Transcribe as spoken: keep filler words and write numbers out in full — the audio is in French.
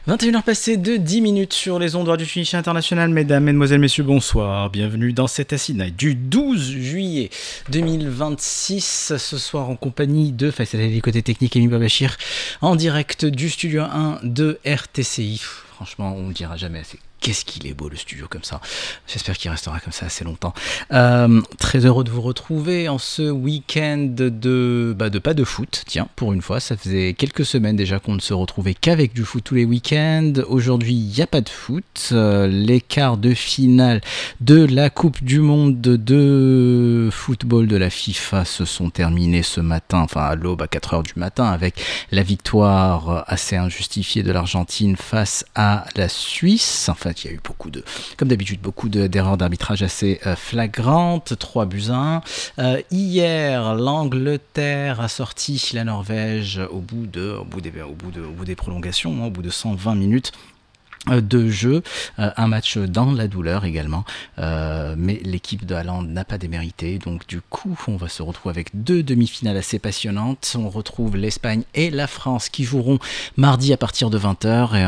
vingt et une heures passées de dix minutes sur les ondes du Finich International. Mesdames, Mesdemoiselles, Messieurs, bonsoir. Bienvenue dans cet Acid Night du douze juillet deux mille vingt-six. Ce soir en compagnie de Faisal Ali côté technique et Mimi Babachir en direct du studio un de R T C I. Franchement, on ne le dira jamais assez. Qu'est-ce qu'il est beau le studio comme ça. J'espère qu'il restera comme ça assez longtemps. Euh, très heureux de vous retrouver en ce week-end de, bah de pas de foot. Tiens, pour une fois, ça faisait quelques semaines déjà qu'on ne se retrouvait qu'avec du foot tous les week-ends. Aujourd'hui, il n'y a pas de foot. Euh, les quarts de finale de la Coupe du Monde de football de la FIFA se sont terminés ce matin, enfin à l'aube à quatre heures du matin, avec la victoire assez injustifiée de l'Argentine face à la Suisse. Enfin, il y a eu beaucoup de, comme d'habitude, beaucoup de, d'erreurs d'arbitrage assez euh, flagrantes, trois buts à un. Euh, hier, l'Angleterre a sorti la Norvège au bout, de, au bout, des, au bout, de, au bout des prolongations, hein, au bout de cent vingt minutes de jeu, euh, un match dans la douleur également, euh, mais l'équipe de Haaland n'a pas démérité, donc du coup on va se retrouver avec deux demi-finales assez passionnantes. On retrouve l'Espagne et la France qui joueront mardi à partir de vingt heures et